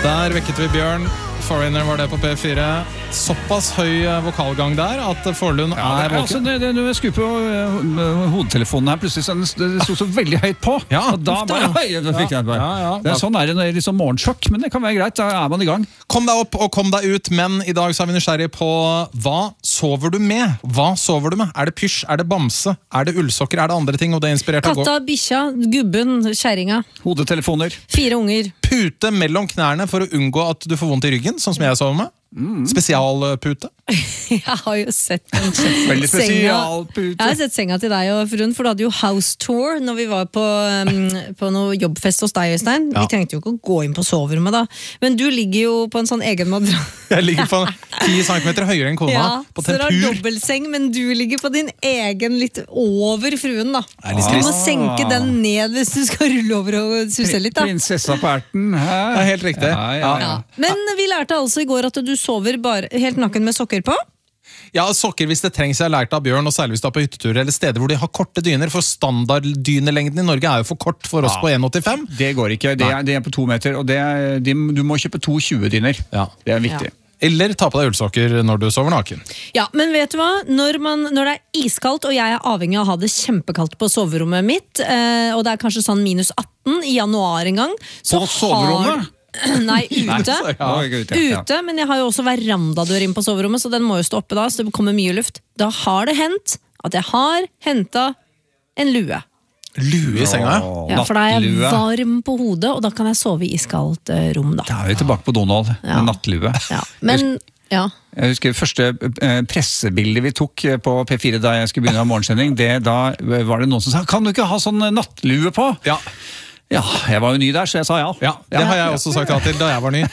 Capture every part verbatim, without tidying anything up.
Der vekket vi Bjørn. Foreigner var det på P fire. Såpass høy vokalgang der at Forlund ja, er våken. Altså, det, det, når jeg skrur på uh, hodetelefonen her, plutselig så det, det sto så veldig høyt på. Ja, og da ofte, bare, ja. høy, da fikk jeg bare. Ja, ja. Det er sånn er det når det er litt sånn morgensjokk, men det kan være greit, da er man i gang. Kom deg opp og kom deg ut, men i dag så er vi nysgjerrig på hva sover du med? Hva sover du med? Er det pysj? Er det bamse? Er det ullsokker? Er det andre ting? Og det er inspirert av å gå? Katta, bikkja, gubben, kjæringa. Hodetelefoner. Fire unger. Pute mellom knærne for å unngå at du får vondt i ryggen, sånn som jeg sover med. Mm. Spesialpute. Jeg har jo sett den Veldig senga. spesialpute. Jeg har sett senga til deg og fruen, for du hadde jo house tour når vi var på, um, på noe jobbfest hos deg, Øystein. Ja. Vi trengte jo ikke å gå inn på soverommet da. Men du ligger jo på en sånn egen madrass. Jeg ligger på ti centimeter høyere enn kona, Ja, på så det er tempur. dobbeltseng, men du ligger på din egen litt over fruen da. er litt Så du må trist. senke den ned hvis du skal rulle over og susse litt da. Prinsessa på erten. Det er helt riktig. Ja, ja, ja. Ja. Men vi lærte altså i går at du sover bare helt nakken med sokker på. Ja, sokker hvis det trengs. Jeg har lært av Bjørn, og særlig hvis du er på hyttetur eller steder hvor de har korte dyner, for standarddynelengden i Norge er jo for kort for oss Ja. på en åttifem. Det går ikke, det er, det er på to meter, og det er, de, du må kjøpe to tjue-dyner. Ja. Det er viktig. Ja. Eller ta på deg ullsokker når du sover naken. Ja, men vet du hva? Når, man, når det er iskaldt, og jeg er avhengig av å ha det kjempekaldt på soverommet mitt, eh, og det er kanskje sånn minus atten i januar en gang, så På soverommet? Har, nei, ute. Nei, ja. Ute, ja. Ute, men jeg har jo også verandadør inn på soverommet, så den må jo stå oppe da, så det kommer mye luft. Da har det hendt at jeg har hentet en lue. Lue i senga, ja. Ja, for da er jeg Nattlue. varm på hodet, og da kan jeg sove i iskaldt eh, rom da. Da er vi tilbake på Donald, Ja. med nattlue. Ja. Men, ja. Jeg husker første eh, pressebildet vi tok eh, på P fire da jeg skulle begynne å ha morgensending. Det, da var det noen som sa, kan du ikke ha sånn nattlue på? Ja. Ja, jeg var jo ny der, så jeg sa ja. Ja, det har jeg også sagt ja til da jeg var ny.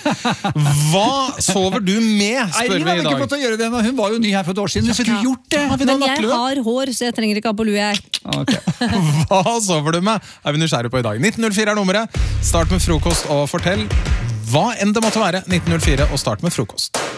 Hva sover du med, spør Eirin vi hadde i ikke dag. fått å gjøre det, hun var jo ny her for et år siden. Skulle du gjort det? Har vi da Men jeg nattlue? har hår, så jeg trenger ikke ha på lue. jeg. Ok. Hva sover du med? Er vi nysgjerrig på i dag. nitten null fire er nummeret. Start med frokost og fortell hva enn det måtte være. nitten null fire og start med frokost.